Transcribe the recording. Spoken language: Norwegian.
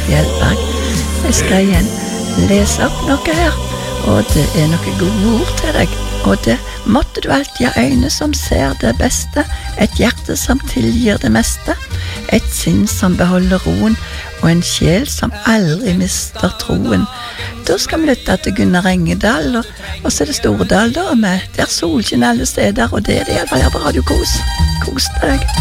Fjellberg. Jeg skal igjen lese opp noe her, og det noen gode ord til deg. Og det måtte du alltid ha øyne som ser det beste, et hjerte som tilgir det meste, et sinn som beholder roen, og en sjel som aldri mister troen. Da skal vi lytte til Gunnar Engedal, og så det Stordal da, med Der solskinn alle steder, og det i hvert fall her på Radio Kos. Kos deg.